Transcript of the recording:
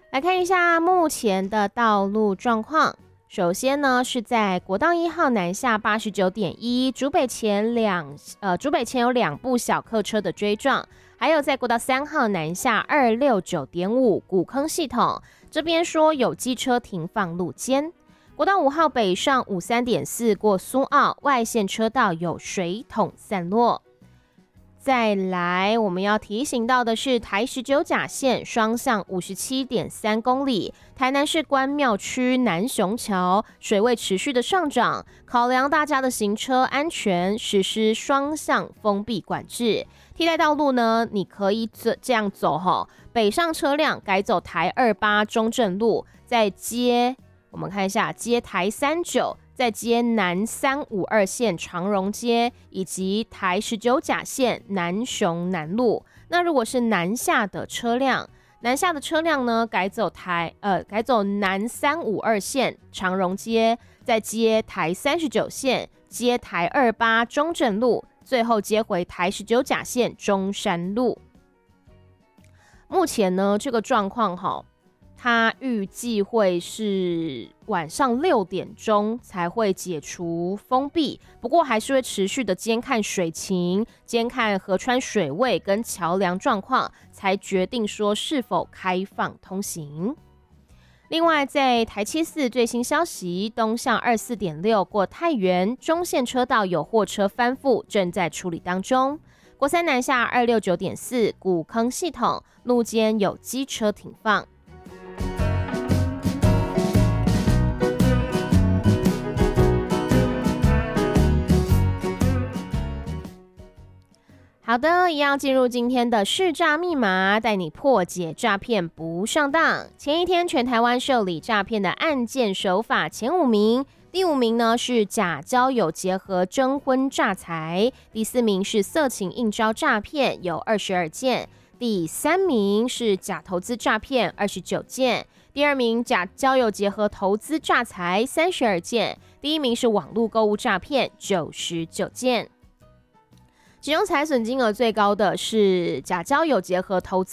来看一下目前的道路状况。首先呢，是在国道1号南下89.1，竹北前有2部小客车的追撞，还有在国道3号南下269.5古坑系统，这边说有机车停放路肩。国道5号北上53.4过苏澳外线车道有水桶散落。再来，我们要提醒到的是台19甲线双向57.3公里，台南市关庙区南雄桥水位持续的上涨，考量大家的行车安全，实施双向封闭管制。替代道路呢，你可以这样走北上车辆改走台28中正路，再接我们看一下接台39。再接南352线长荣街以及台19甲线南雄南路。那如果是南下的车辆呢，改走南352线长荣街，再接台39线，接台28中正路，最后接回台19甲线中山路。目前呢，这个状况它预计会是晚上6点钟才会解除封闭，不过还是会持续的监看水情，监看河川水位跟桥梁状况，才决定说是否开放通行。另外，在台74最新消息，东向24.6过太原中线车道有货车翻覆，正在处理当中。国三南下269.4古坑系统路肩有机车停放。好的，一样进入今天的市诈密码，带你破解诈骗不上当。前一天全台湾受理诈骗的案件手法前5名，第5名呢是假交友结合征婚诈财，第4名是色情应招诈骗，有22件，第3名是假投资诈骗29件，第2名假交友结合投资诈财32件，第1名是网络购物诈骗99件。其中财损金额最高的是假交友结合投资